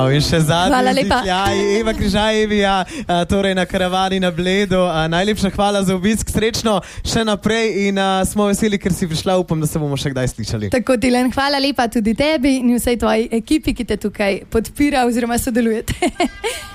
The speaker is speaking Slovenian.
In še zadnji Hvala lepa. Eva Križajevija, torej na karavani na Bledu. Najlepša hvala za obisk, srečno še naprej in smo veseli, ker si prišla, upam, da se bomo še kdaj slišali. Tako, Tilen, hvala lepa tudi tebi in vsej tvoji ekipi, ki te tukaj podpira oziroma sodelujete.